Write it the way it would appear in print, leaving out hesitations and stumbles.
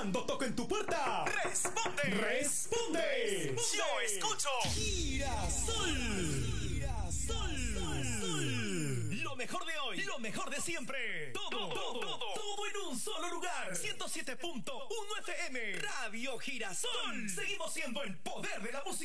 Cuando toquen tu puerta, ¡Responde! ¡Responde! ¡Yo escucho! Girasol. Lo mejor de hoy, lo mejor de siempre. Todo en un solo lugar. 107.1 FM. Radio Girasol. Seguimos siendo el poder de la música.